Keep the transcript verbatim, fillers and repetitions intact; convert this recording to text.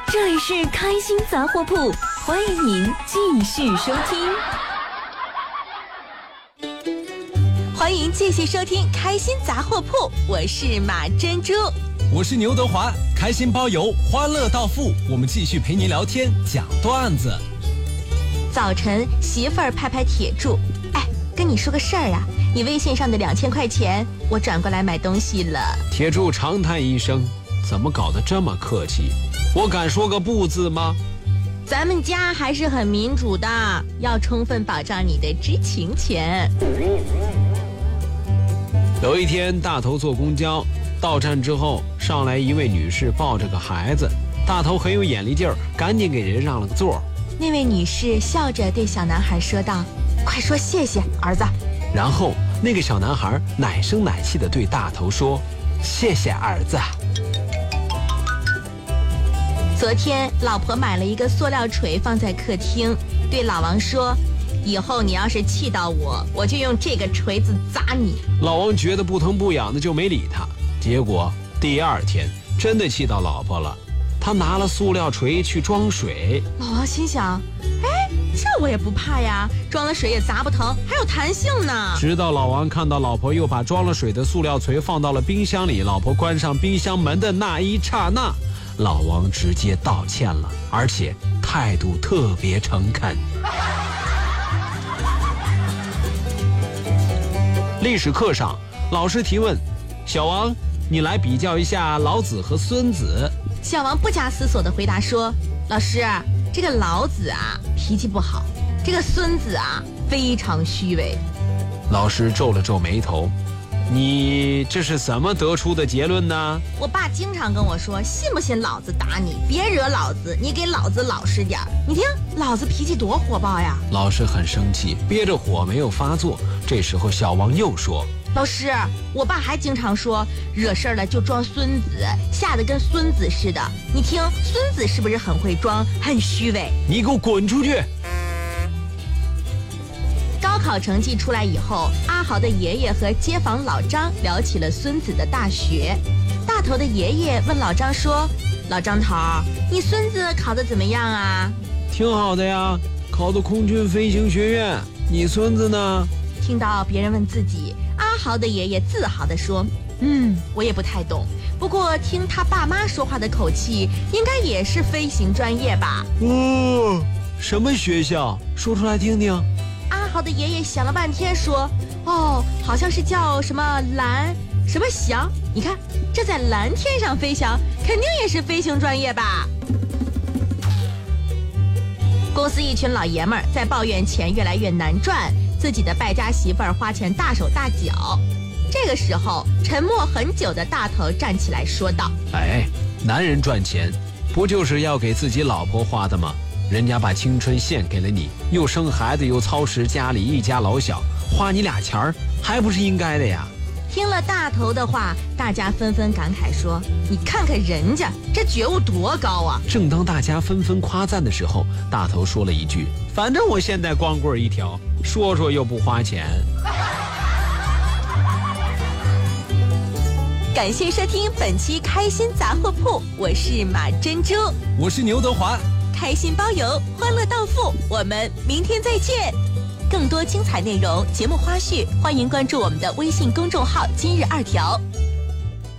这里是开心杂货铺，欢迎您继续收听。 欢迎继续收听开心杂货铺，我是马珍珠， 我是牛德华，开心包邮，欢乐到付，我们继续陪您聊天讲段子。 早晨，媳妇儿拍拍铁柱，哎，跟你说个事儿啊，你微信上的两千块钱，我转过来买东西了。 铁柱长叹一声，怎么搞得这么客气？我敢说个不字吗？ 咱们家还是很民主的，要充分保障你的知情权。 有一天，大头坐公交，到站之后，上来一位女士抱着个孩子，大头很有眼力劲儿，赶紧给人让了个座。 那位女士笑着对小男孩说道：“快说谢谢，儿子。” 然后那个小男孩奶声奶气地对大头说：“谢谢儿子。” 昨天，老婆买了一个塑料锤放在客厅，对老王说：“以后你要是气到我，我就用这个锤子砸你。” 老王觉得不疼不痒的，就没理他。结果第二天真的气到老婆了，他拿了塑料锤去装水。 老王心想：“哎，这我也不怕呀，装了水也砸不疼，还有弹性呢。” 直到老王看到老婆又把装了水的塑料锤放到了冰箱里，老婆关上冰箱门的那一刹那，老王直接道歉了，而且态度特别诚恳。历史课上，老师提问：“小王，你来比较一下老子和孙子。” 小王不假思索地回答说：“老师，这个老子啊脾气不好，这个孙子啊非常虚伪。” 老师皱了皱眉头：“你这是怎么得出的结论呢？” 我爸经常跟我说：“信不信老子打你？别惹老子，你给老子老实点儿。”你听，老子脾气多火爆呀！ 老师很生气，憋着火没有发作。这时候小王又说：“ 老师，我爸还经常说，惹事儿了就装孙子，吓得跟孙子似的。你听，孙子是不是很会装，很虚伪？” 你给我滚出去！ 高考成绩出来以后，阿豪的爷爷和街坊老张聊起了孙子的大学。大头的爷爷问老张说：“老张头，你孙子考得怎么样啊？”“ 挺好的呀，考的空军飞行学院。你孙子呢？” 听到别人问自己，阿豪的爷爷自豪地说：“嗯，我也不太懂，不过听他爸妈说话的口气，应该也是飞行专业吧。”“ 哦，什么学校？说出来听听。” 阿豪的爷爷想了半天说：“哦，好像是叫什么蓝什么翔。你看，这在蓝天上飞翔，肯定也是飞行专业吧。”公司一群老爷们儿在抱怨钱越来越难赚，自己的败家媳妇儿花钱大手大脚。这个时候，沉默很久的大头站起来说道：“ 哎，男人赚钱不就是要给自己老婆花的吗？人家把青春献给了你，又生孩子又操持家里一家老小，花你俩钱儿还不是应该的呀？” 听了大头的话，大家纷纷感慨说：“你看看人家这觉悟多高啊！” 正当大家纷纷夸赞的时候，大头说了一句：“反正我现在光棍一条，说说又不花钱。” 感谢收听本期开心杂货铺，我是马珍珠， 我是牛德华， 开心包邮，欢乐到付，我们明天再见。更多精彩内容、节目花絮，欢迎关注我们的微信公众号“今日二条”。